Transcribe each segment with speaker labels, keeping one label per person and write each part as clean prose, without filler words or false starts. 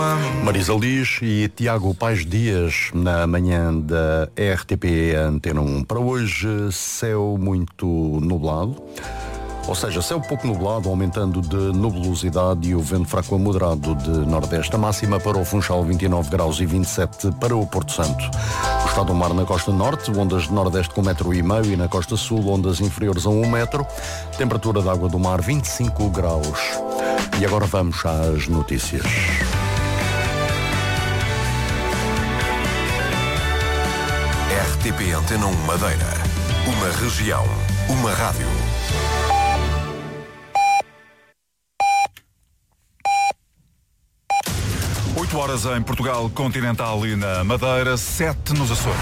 Speaker 1: Marisa Liz e Tiago Paes Dias na manhã da RTP Antena 1. Para hoje, céu muito nublado. Ou seja, céu pouco nublado, aumentando de nubulosidade e o vento fraco a moderado de nordeste. A máxima para o Funchal 29 graus e 27 para o Porto Santo. O estado do mar na costa norte, ondas de nordeste com 1,5 m e na costa sul, ondas inferiores a 1 metro. Temperatura da água do mar 25 graus. E agora vamos às notícias.
Speaker 2: RTP Antena 1 Madeira. Uma região, uma rádio.
Speaker 3: 8 horas em Portugal continental e na Madeira, 7 nos Açores.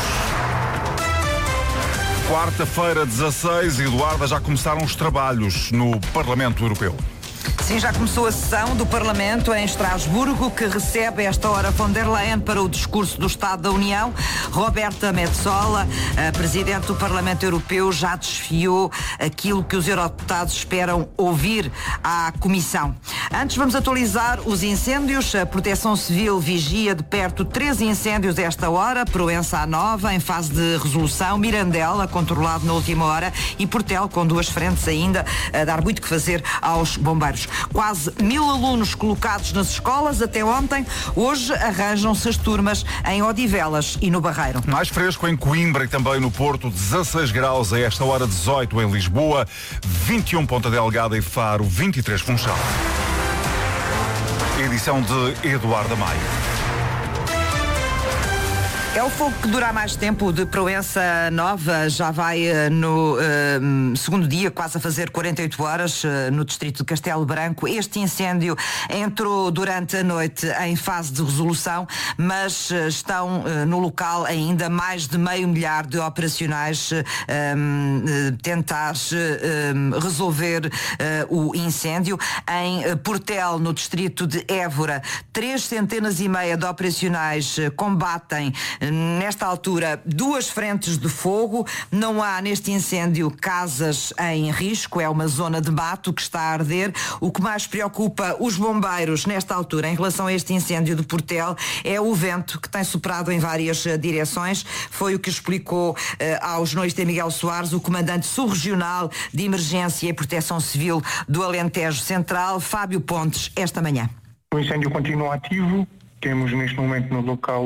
Speaker 3: Quarta-feira, 16, Eduarda, já começaram os trabalhos no Parlamento Europeu.
Speaker 4: Sim, já começou a sessão do Parlamento em Estrasburgo, que recebe a esta hora von der Leyen para o discurso do Estado da União. Roberta Metsola, a Presidente do Parlamento Europeu, já desfiou aquilo que os eurodeputados esperam ouvir à Comissão. Antes, vamos atualizar os incêndios. A Proteção Civil vigia de perto 3 incêndios a esta hora. Proença à Nova, em fase de resolução. Mirandela, controlado na última hora. E Portel, com 2 frentes ainda, a dar muito que fazer aos bombeiros. Quase 1000 alunos colocados nas escolas até ontem. Hoje arranjam-se as turmas em Odivelas e no Barreiro.
Speaker 3: Mais fresco em Coimbra e também no Porto, 16 graus a esta hora, 18 em Lisboa, 21 Ponta Delgada e Faro, 23 Funchal. Edição de Eduardo Maia.
Speaker 4: É o fogo que dura mais tempo de Proença Nova, já vai no segundo dia, quase a fazer 48 horas, no distrito de Castelo Branco. Este incêndio entrou durante a noite em fase de resolução, mas estão no local ainda mais de 500 mil de operacionais tentar resolver o incêndio. Em Portel, no distrito de Évora, 350 de operacionais combatem nesta altura 2 frentes de fogo. Não há neste incêndio casas em risco, é uma zona de mato que está a arder. O que mais preocupa os bombeiros nesta altura em relação a este incêndio de Portel é o vento que tem soprado em várias direções. Foi o que explicou ao Jornalista de Miguel Soares o comandante subregional de Emergência e Proteção Civil do Alentejo Central, Fábio Pontes, esta manhã.
Speaker 5: O incêndio continua ativo. Temos neste momento no local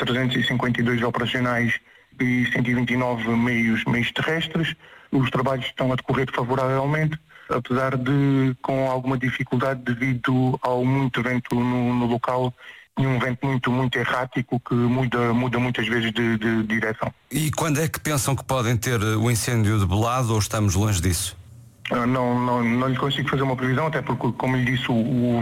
Speaker 5: 352 operacionais e 129 meios terrestres. Os trabalhos estão a decorrer favoravelmente, apesar de com alguma dificuldade devido ao muito vento no local e um vento muito errático que muda muitas vezes de direção.
Speaker 6: E quando é que pensam que podem ter o incêndio debelado ou estamos longe disso?
Speaker 5: Não lhe consigo fazer uma previsão, até porque, como lhe disse,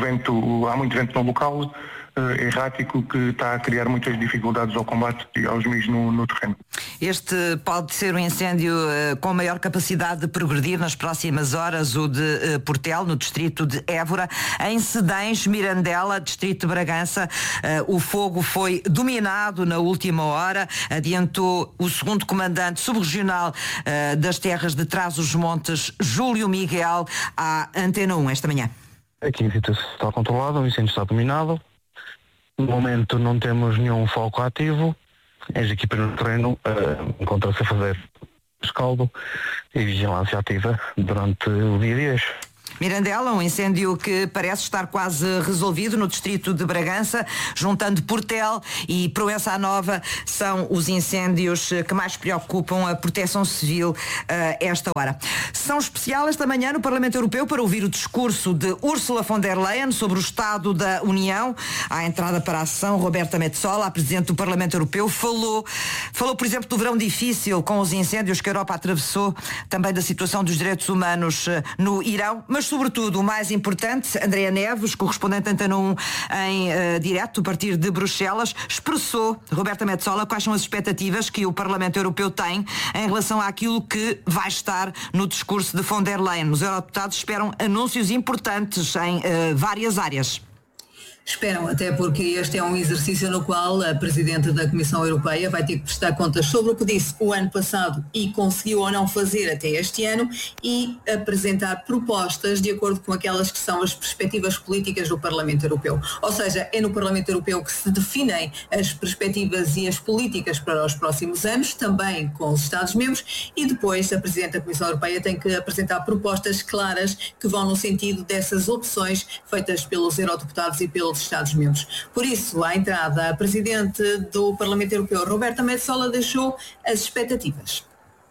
Speaker 5: há muito vento no local, errático, que está a criar muitas dificuldades ao combate e aos meios no terreno.
Speaker 4: Este pode ser um incêndio com maior capacidade de progredir nas próximas horas, o de Portel, no distrito de Évora. Em Sedães, Mirandela, distrito de Bragança, o fogo foi dominado na última hora, adiantou o segundo comandante subregional das terras de Trás-os-Montes, Júlio Miguel, à Antena 1 esta manhã.
Speaker 5: Aqui a situação está controlada, o incêndio está dominado. No momento não temos nenhum foco ativo. As equipas no terreno encontram-se a fazer rescaldo e vigilância ativa durante o dia de hoje.
Speaker 4: Mirandela, um incêndio que parece estar quase resolvido no distrito de Bragança, juntando Portel e Proença à Nova, são os incêndios que mais preocupam a Proteção Civil esta hora. Sessão especial esta manhã no Parlamento Europeu para ouvir o discurso de Ursula von der Leyen sobre o Estado da União. À entrada para a sessão, Roberta Metsola, a Presidente do Parlamento Europeu, falou, por exemplo, do verão difícil com os incêndios que a Europa atravessou, também da situação dos direitos humanos no Irão, mas sobretudo o mais importante, Andréa Neves, correspondente Antena 1 em direto a partir de Bruxelas, expressou, Roberta Metsola, quais são as expectativas que o Parlamento Europeu tem em relação àquilo que vai estar no discurso de von der Leyen. Os eurodeputados esperam anúncios importantes em várias áreas.
Speaker 7: Esperam, até porque este é um exercício no qual a Presidente da Comissão Europeia vai ter que prestar contas sobre o que disse o ano passado e conseguiu ou não fazer até este ano e apresentar propostas de acordo com aquelas que são as perspectivas políticas do Parlamento Europeu. Ou seja, é no Parlamento Europeu que se definem as perspectivas e as políticas para os próximos anos, também com os Estados-membros, e depois a Presidente da Comissão Europeia tem que apresentar propostas claras que vão no sentido dessas opções feitas pelos eurodeputados e pelos Estados-membros. Por isso, à entrada, a Presidente do Parlamento Europeu, Roberta Metsola, deixou as expectativas.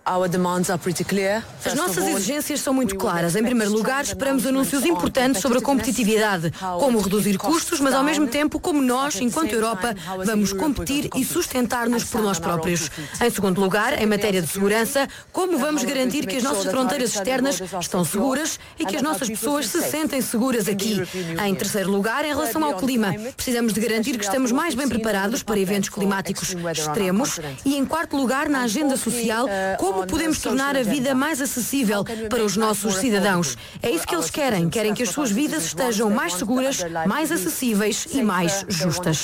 Speaker 8: As nossas exigências são muito claras. Em primeiro lugar, esperamos anúncios importantes sobre a competitividade, como reduzir custos, mas ao mesmo tempo como nós, enquanto Europa, vamos competir e sustentar-nos por nós próprios. Em segundo lugar, em matéria de segurança, como vamos garantir que as nossas fronteiras externas estão seguras e que as nossas pessoas se sentem seguras aqui. Em terceiro lugar, em relação ao clima, precisamos de garantir que estamos mais bem preparados para eventos climáticos extremos. E em quarto lugar, na agenda social, como podemos tornar a vida mais acessível para os nossos cidadãos. É isso que eles querem. Querem que as suas vidas estejam mais seguras, mais acessíveis e mais justas.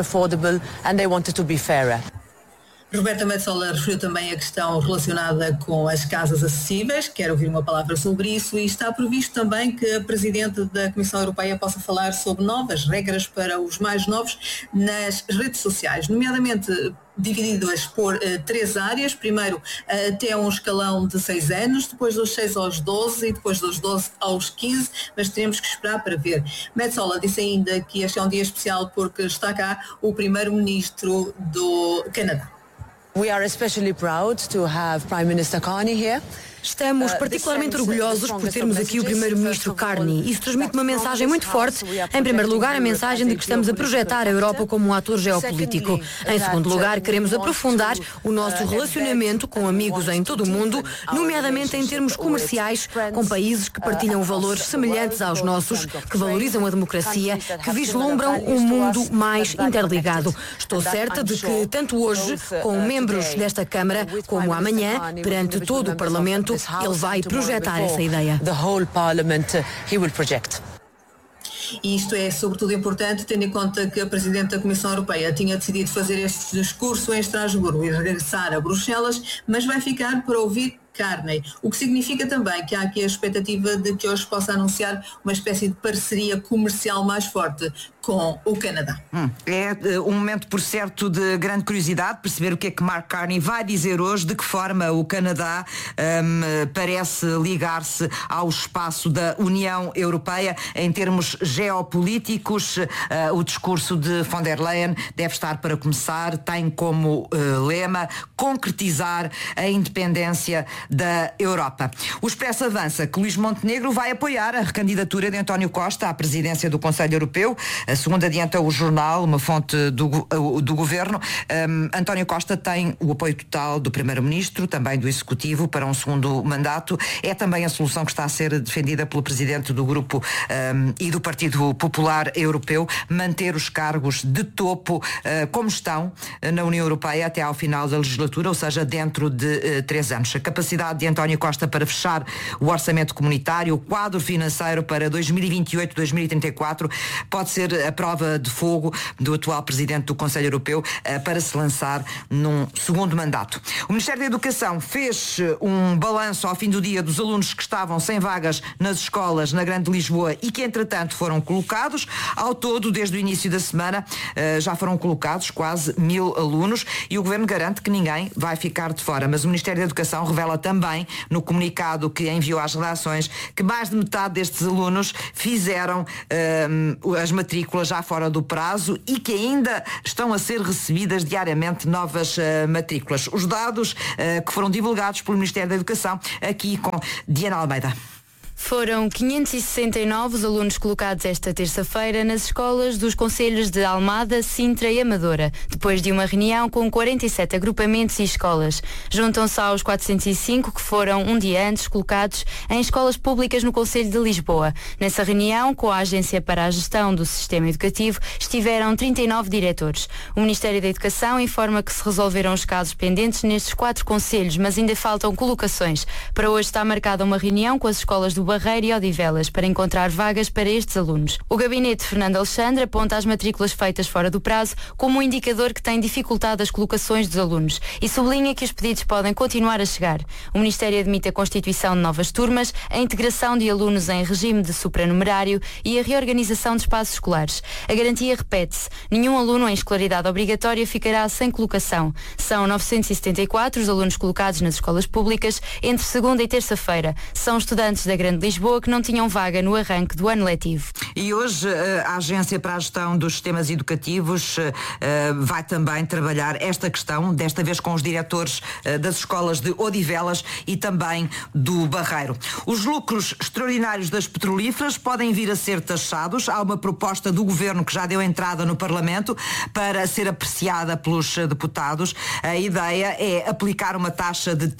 Speaker 7: Roberta Metsola referiu também a questão relacionada com as casas acessíveis, quero ouvir uma palavra sobre isso, e está previsto também que a Presidente da Comissão Europeia possa falar sobre novas regras para os mais novos nas redes sociais, nomeadamente divididas por 3 áreas. Primeiro, até um escalão de 6 anos, depois dos 6 aos 12 e depois dos 12 aos 15, mas teremos que esperar para ver. Metsola disse ainda que este é um dia especial porque está cá o Primeiro-Ministro do Canadá.
Speaker 9: We are especially proud to have Prime Minister Carney here.
Speaker 8: Estamos particularmente orgulhosos por termos aqui o Primeiro-Ministro Carney. Isso transmite uma mensagem muito forte. Em primeiro lugar, a mensagem de que estamos a projetar a Europa como um ator geopolítico. Em segundo lugar, queremos aprofundar o nosso relacionamento com amigos em todo o mundo, nomeadamente em termos comerciais, com países que partilham valores semelhantes aos nossos, que valorizam a democracia, que vislumbram um mundo mais interligado. Estou certa de que, tanto hoje, com membros desta Câmara, como amanhã, perante todo o Parlamento, ele vai projetar essa ideia.
Speaker 7: E isto é sobretudo importante, tendo em conta que a Presidente da Comissão Europeia tinha decidido fazer este discurso em Estrasburgo e regressar a Bruxelas, mas vai ficar para ouvir Carney, o que significa também que há aqui a expectativa de que hoje possa anunciar uma espécie de parceria comercial mais forte com o Canadá.
Speaker 4: É um momento, por certo, de grande curiosidade, perceber o que é que Mark Carney vai dizer hoje, de que forma o Canadá parece ligar-se ao espaço da União Europeia em termos geopolíticos. O discurso de von der Leyen deve estar para começar, tem como lema concretizar a independência da Europa. O Expresso avança que Luís Montenegro vai apoiar a recandidatura de António Costa à presidência do Conselho Europeu. Segundo adianta o jornal, uma fonte do governo, António Costa tem o apoio total do Primeiro-Ministro, também do Executivo, para um segundo mandato. É também a solução que está a ser defendida pelo Presidente do Grupo e do Partido Popular Europeu, manter os cargos de topo como estão na União Europeia até ao final da legislatura, ou seja, dentro de 3 anos. A capacidade de António Costa para fechar o orçamento comunitário, o quadro financeiro para 2028-2034, pode ser a prova de fogo do atual Presidente do Conselho Europeu para se lançar num segundo mandato. O Ministério da Educação fez um balanço ao fim do dia dos alunos que estavam sem vagas nas escolas na Grande Lisboa e que, entretanto, foram colocados. Ao todo, desde o início da semana, já foram colocados quase 1000 alunos e o Governo garante que ninguém vai ficar de fora. Mas o Ministério da Educação revela também, no comunicado que enviou às redações, que mais de metade destes alunos fizeram as matrículas já fora do prazo e que ainda estão a ser recebidas diariamente novas matrículas. Os dados que foram divulgados pelo Ministério da Educação, aqui com Diana Almeida.
Speaker 10: Foram 569 os alunos colocados esta terça-feira nas escolas dos concelhos de Almada, Sintra e Amadora, depois de uma reunião com 47 agrupamentos e escolas. Juntam-se aos 405 que foram um dia antes colocados em escolas públicas no Concelho de Lisboa. Nessa reunião, com a Agência para a Gestão do Sistema Educativo, estiveram 39 diretores. O Ministério da Educação informa que se resolveram os casos pendentes nestes 4 concelhos, mas ainda faltam colocações. Para hoje está marcada uma reunião com as escolas do Barreiro e Odivelas para encontrar vagas para estes alunos. O gabinete de Fernando Alexandre aponta as matrículas feitas fora do prazo como um indicador que tem dificultado as colocações dos alunos e sublinha que os pedidos podem continuar a chegar. O Ministério admite a constituição de novas turmas, a integração de alunos em regime de supranumerário e a reorganização de espaços escolares. A garantia repete-se. Nenhum aluno em escolaridade obrigatória ficará sem colocação. São 974 os alunos colocados nas escolas públicas entre segunda e terça-feira. São estudantes da Grande Lisboa que não tinham vaga no arranque do ano letivo.
Speaker 4: E hoje a Agência para a Gestão dos Sistemas Educativos vai também trabalhar esta questão, desta vez com os diretores das escolas de Odivelas e também do Barreiro. Os lucros extraordinários das petrolíferas podem vir a ser taxados. Há uma proposta do Governo que já deu entrada no Parlamento para ser apreciada pelos deputados. A ideia é aplicar uma taxa de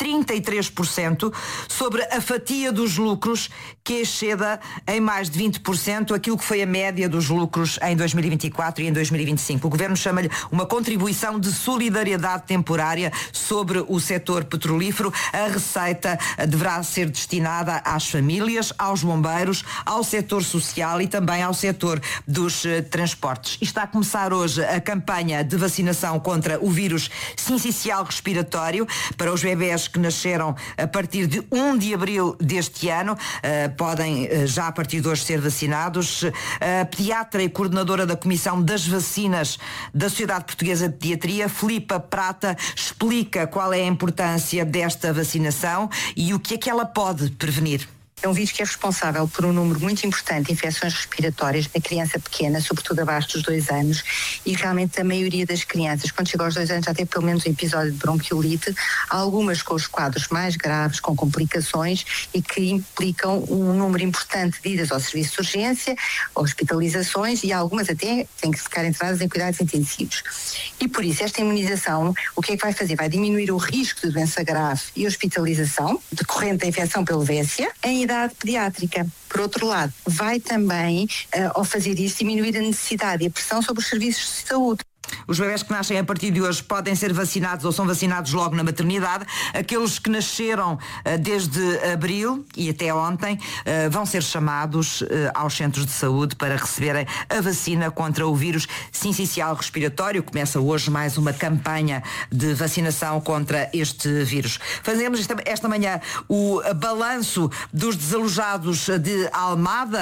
Speaker 4: 33% sobre a fatia dos lucros que exceda em mais de 20% aquilo que foi a média dos lucros em 2024 e em 2025. O Governo chama-lhe uma contribuição de solidariedade temporária sobre o setor petrolífero. A receita deverá ser destinada às famílias, aos bombeiros, ao setor social e também ao setor dos transportes. E está a começar hoje a campanha de vacinação contra o vírus sincicial respiratório para os bebés que nasceram a partir de 1 de abril deste ano. Podem já a partir de hoje ser vacinados. A pediatra e coordenadora da Comissão das Vacinas da Sociedade Portuguesa de Pediatria, Filipa Prata, explica qual é a importância desta vacinação e o que é que ela pode prevenir.
Speaker 11: É um vírus que é responsável por um número muito importante de infecções respiratórias na criança pequena, sobretudo abaixo dos 2 anos, e realmente a maioria das crianças, quando chega aos 2 anos, já tem pelo menos um episódio de bronquiolite, algumas com os quadros mais graves, com complicações e que implicam um número importante de idas ao serviço de urgência, hospitalizações e algumas até têm que ficar entradas em cuidados intensivos. E por isso esta imunização, o que é que vai fazer? Vai diminuir o risco de doença grave e hospitalização decorrente da infecção pelo VSA em idade pediátrica. Por outro lado, vai também, ao fazer isso, diminuir a necessidade e a pressão sobre os serviços de saúde.
Speaker 4: Os bebés que nascem a partir de hoje podem ser vacinados ou são vacinados logo na maternidade. Aqueles que nasceram desde abril e até ontem vão ser chamados aos centros de saúde para receberem a vacina contra o vírus sincicial respiratório. Começa hoje mais uma campanha de vacinação contra este vírus. Fazemos esta manhã o balanço dos desalojados de Almada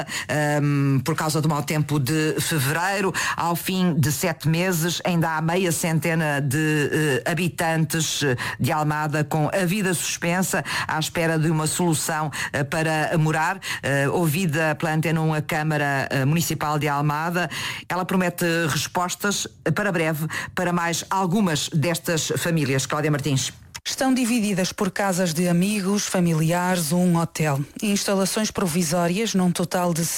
Speaker 4: por causa do mau tempo de fevereiro. Ao fim de 7 meses, ainda há meia centena de habitantes de Almada com a vida suspensa à espera de uma solução para morar. Ouvida pela Antena 1 a Câmara Municipal de Almada, ela promete respostas para breve para mais algumas destas famílias. Cláudia Martins.
Speaker 12: Estão divididas por casas de amigos, familiares ou um hotel. Instalações provisórias num total de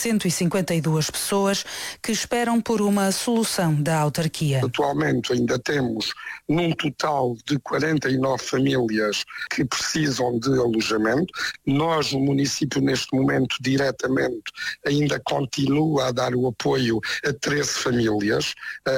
Speaker 12: 152 pessoas que esperam por uma solução da autarquia.
Speaker 13: Atualmente ainda temos num total de 49 famílias que precisam de alojamento. Nós, o município, neste momento, diretamente, ainda continua a dar o apoio a 13 famílias,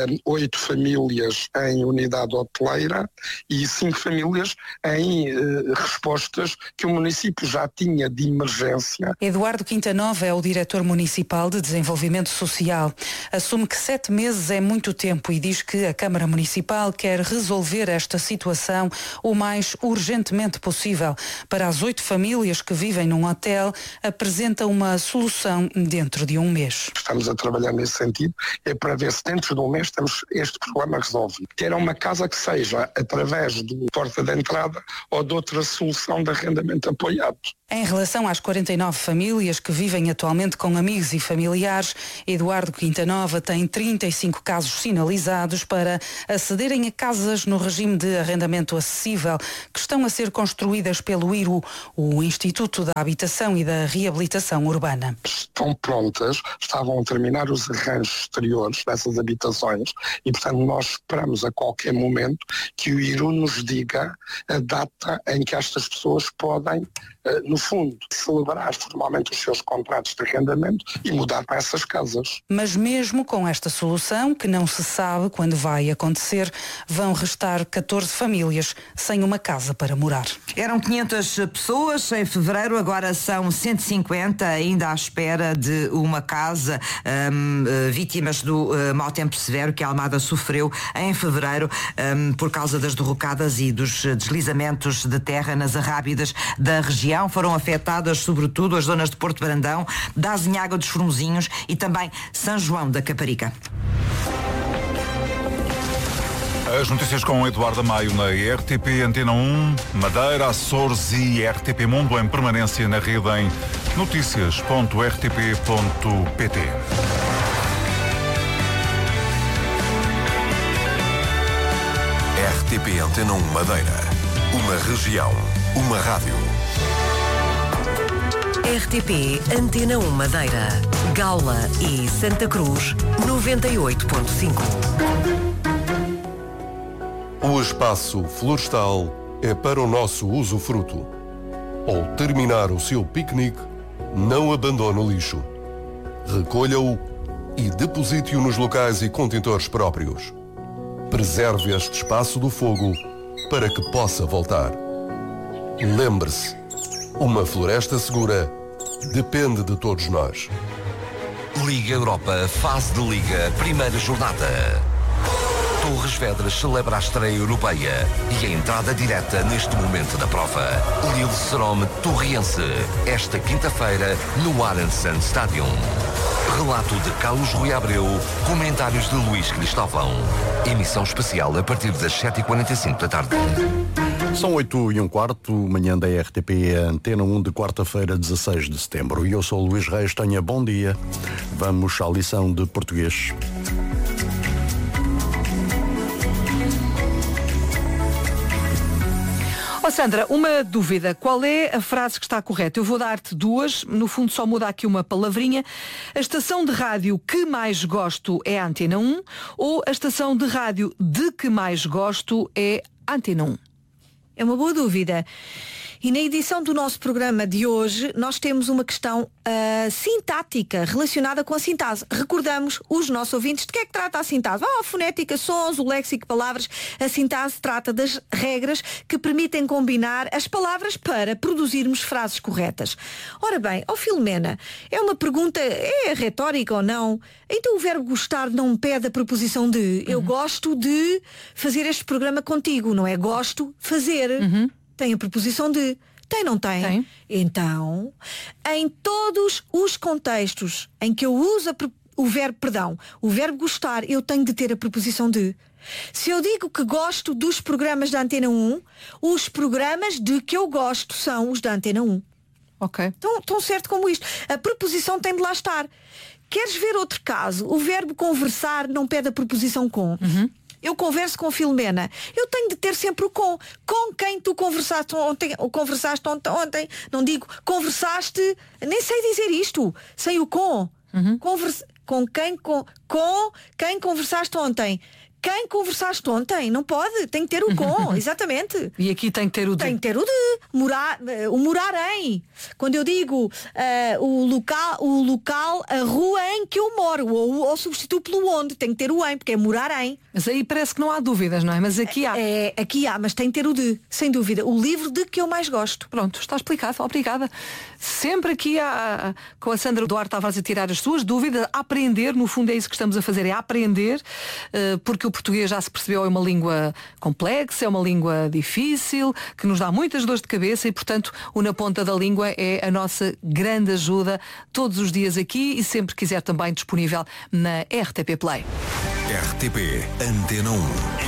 Speaker 13: 8 famílias em unidade hoteleira e 5 famílias em respostas que o município já tinha de emergência.
Speaker 12: Eduardo Quintanova é o diretor municipal de desenvolvimento social. Assume que 7 meses é muito tempo e diz que a Câmara Municipal quer resolver esta situação o mais urgentemente possível. Para as 8 famílias que vivem num hotel, apresenta uma solução dentro de um mês.
Speaker 13: Estamos a trabalhar nesse sentido, é para ver se dentro de um mês temos este problema resolvido. Ter uma casa que seja através do porta de entrada ou de outra solução de arrendamento apoiado.
Speaker 12: Em relação às 49 famílias que vivem atualmente com amigos e familiares, Eduardo Quintanova tem 35 casos sinalizados para acederem a casas no regime de arrendamento acessível que estão a ser construídas pelo IRU, o Instituto da Habitação e da Reabilitação Urbana.
Speaker 13: Estão prontas, estavam a terminar os arranjos exteriores dessas habitações e, portanto, nós esperamos a qualquer momento que o IRU nos diga a data em que estas pessoas podem no fundo, celebrar formalmente os seus contratos de arrendamento e mudar para essas casas.
Speaker 12: Mas mesmo com esta solução, que não se sabe quando vai acontecer, vão restar 14 famílias sem uma casa para morar.
Speaker 4: Eram 500 pessoas em fevereiro, agora são 150, ainda à espera de uma casa, vítimas do mau tempo severo que a Almada sofreu em fevereiro por causa das derrocadas e dos deslizamentos de terra nas arrábidas da região. Foram afetadas sobretudo as zonas de Porto Brandão, da Azinhaga dos Formosinhos e também São João da Caparica.
Speaker 3: As notícias com Eduardo Maio na RTP Antena 1, Madeira, Açores e RTP Mundo em permanência na rede em noticias.rtp.pt.
Speaker 2: RTP Antena 1 Madeira. Uma região, uma rádio.
Speaker 14: RTP Antena 1 Madeira, Gaula e Santa Cruz, 98.5.
Speaker 15: O espaço florestal é para o nosso usufruto. Ao terminar o seu piquenique, não abandone o lixo. Recolha-o e deposite-o nos locais e contentores próprios. Preserve este espaço do fogo para que possa voltar. Lembre-se, uma floresta segura depende de todos nós.
Speaker 2: Liga Europa, fase de liga, primeira jornada. Torres Vedras celebra a estreia europeia e a entrada direta neste momento da prova. Lille Serome Torriense, esta quinta-feira no Arendsand Stadium. Relato de Carlos Rui Abreu, comentários de Luís Cristóvão. Emissão especial a partir das 7h45 da tarde.
Speaker 1: São 8h15, manhã da RTP Antena 1 de quarta-feira, 16 de setembro. E eu sou o Luís Reis, tenha bom dia. Vamos à lição de português.
Speaker 16: Sandra, uma dúvida. Qual é a frase que está correta? Eu vou dar-te duas, no fundo só muda aqui uma palavrinha. A estação de rádio que mais gosto é a Antena 1 ou a estação de rádio de que mais gosto é a Antena 1?
Speaker 17: É uma boa dúvida. E na edição do nosso programa de hoje nós temos uma questão sintática relacionada com a sintase. Recordamos os nossos ouvintes de que é que trata a sintase? A fonética, sons, o léxico, palavras. A sintase trata das regras que permitem combinar as palavras para produzirmos frases corretas. Ora bem, Filomena, é uma pergunta, é retórica ou não? Então o verbo gostar não pede a preposição de. Eu gosto de fazer este programa contigo, não é? Gosto, fazer. Tem a preposição de. Tem, não tem? Tem. Então, em todos os contextos em que eu uso o verbo gostar, eu tenho de ter a preposição de. Se eu digo que gosto dos programas da Antena 1, os programas de que eu gosto são os da Antena 1.
Speaker 16: Ok.
Speaker 17: Tão certo como isto. A preposição tem de lá estar. Queres ver outro caso? O verbo conversar não pede a preposição com. Eu converso com Filomena. Eu tenho de ter sempre o com. Com quem tu conversaste ontem. Não digo conversaste. Nem sei dizer isto. Sem o com. Com quem conversaste ontem. Quem conversaste ontem? Não pode. Tem que ter o com. Exatamente.
Speaker 16: E aqui tem que ter o de.
Speaker 17: Tem que ter o de. O morar em. Quando eu digo o local, a rua em que eu moro. Ou substituo pelo onde. Tem que ter o em, porque é morar em.
Speaker 16: Mas aí parece que não há dúvidas, não é? Mas aqui há.
Speaker 17: Aqui há, mas tem que ter o de. Sem dúvida. O livro de que eu mais gosto.
Speaker 16: Pronto, está explicado. Obrigada. Sempre aqui com a Sandra Duarte Tavares a tirar as suas dúvidas, a aprender. No fundo é isso que estamos a fazer, é aprender. Porque o português já se percebeu, é uma língua complexa, é uma língua difícil, que nos dá muitas dores de cabeça e, portanto, o Na Ponta da Língua é a nossa grande ajuda todos os dias aqui e sempre que quiser também disponível na RTP Play.
Speaker 2: RTP Antena 1.